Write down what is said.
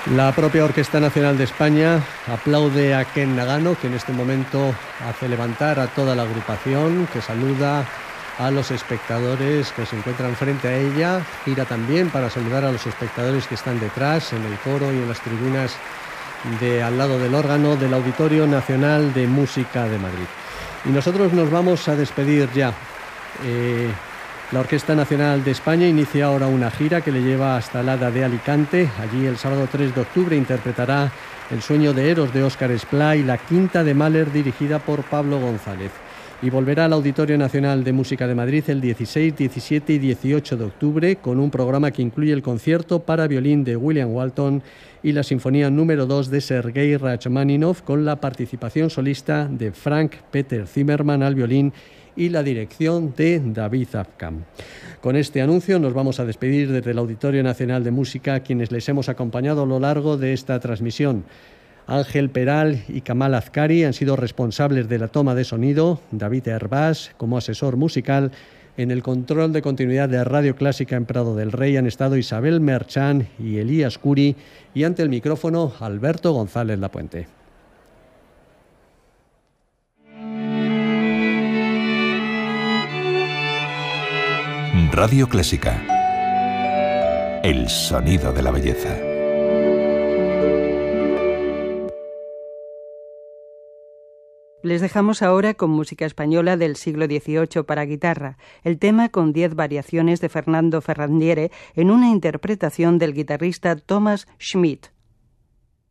La propia Orquesta Nacional de España aplaude a Ken Nagano, que en este momento hace levantar a toda la agrupación, que saluda a los espectadores que se encuentran frente a ella, gira también para saludar a los espectadores que están detrás, en el coro y en las tribunas de al lado del órgano del Auditorio Nacional de Música de Madrid. Y nosotros nos vamos a despedir ya. La Orquesta Nacional de España inicia ahora una gira que le lleva hasta el Hada de Alicante. Allí el sábado 3 de octubre interpretará El sueño de Eros de Óscar Esplá y La quinta de Mahler dirigida por Pablo González. Y volverá al Auditorio Nacional de Música de Madrid el 16, 17 y 18 de octubre con un programa que incluye el concierto para violín de William Walton y la Sinfonía número 2 de Sergei Rachmaninoff con la participación solista de Frank Peter Zimmermann al violín y la dirección de David Afkam. Con este anuncio nos vamos a despedir desde el Auditorio Nacional de Música, quienes les hemos acompañado a lo largo de esta transmisión. Ángel Peral y Kamal Azcari han sido responsables de la toma de sonido, David Herbás como asesor musical. En el control de continuidad de Radio Clásica en Prado del Rey han estado Isabel Merchán y Elías Curi, y ante el micrófono Alberto González Lapuente. Radio Clásica. El sonido de la belleza. Les dejamos ahora con música española del siglo XVIII para guitarra, el tema con 10 variaciones de Fernando Ferrandiere en una interpretación del guitarrista Thomas Schmidt.